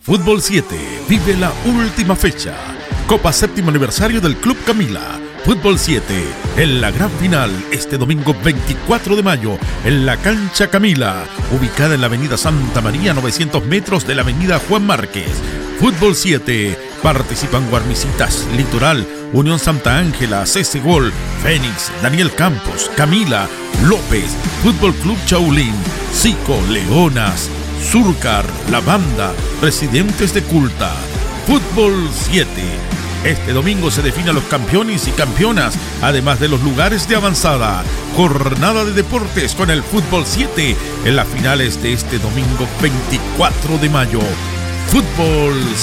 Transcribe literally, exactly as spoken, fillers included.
Fútbol siete vive la última fecha. Copa séptimo aniversario del Club Camila. Fútbol siete en la gran final este domingo veinticuatro de mayo en la cancha Camila, ubicada en la avenida Santa María, novecientos metros de la avenida Juan Márquez. Fútbol siete, participan Guarmicitas, Litoral, Unión Santa Ángela, C C Gol, Fénix, Daniel Campos, Camila, López, Fútbol Club Chaulín, Zico, Leonas, Surcar, La Banda, Residentes de Culta. Fútbol siete. Este domingo se definen los campeones y campeonas, además de los lugares de avanzada. Jornada de deportes con el Fútbol siete en las finales de este domingo veinticuatro de mayo. Fútbol